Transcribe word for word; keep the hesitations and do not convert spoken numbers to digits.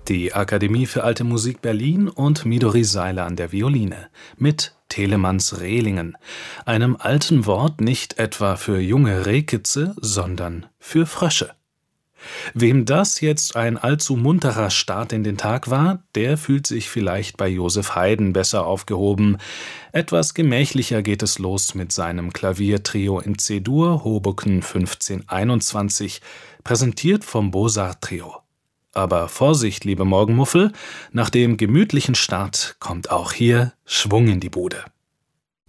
die Akademie für Alte Musik Berlin und Midori Seiler an der Violine mit Telemanns Rehlingen, einem alten Wort nicht etwa für junge Rehkitze, sondern für Frösche. Wem das jetzt ein allzu munterer Start in den Tag war, der fühlt sich vielleicht bei Joseph Haydn besser aufgehoben. Etwas gemächlicher geht es los mit seinem Klaviertrio in C-Dur, Hoboken fünfzehn einundzwanzig, präsentiert vom Beaux-Arts-Trio. Aber Vorsicht, liebe Morgenmuffel, nach dem gemütlichen Start kommt auch hier Schwung in die Bude.